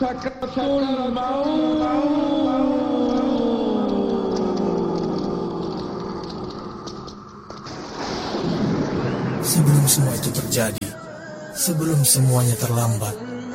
Sakratul maut. Sebelum semua itu terjadi, sebelum semuanya terlambat,